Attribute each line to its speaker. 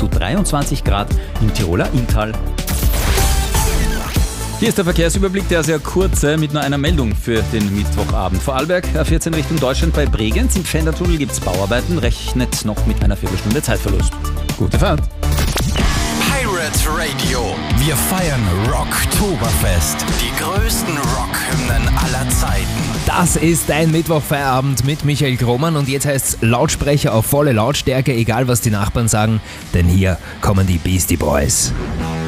Speaker 1: zu 23 Grad im Tiroler Inntal. Hier ist der Verkehrsüberblick, der sehr kurze, mit nur einer Meldung für den Mittwochabend. Vorarlberg, A14 Richtung Deutschland bei Bregenz. Im Pfändertunnel gibt es Bauarbeiten, rechnet noch mit einer Viertelstunde Zeitverlust. Gute Fahrt!
Speaker 2: Pirate Radio. Wir feiern Rocktoberfest. Die größten Rockhymnen aller Zeiten.
Speaker 3: Das ist dein Mittwochfeierabend mit Michael Grohmann und jetzt heißt's Lautsprecher auf volle Lautstärke, egal was die Nachbarn sagen, denn hier kommen die Beastie Boys.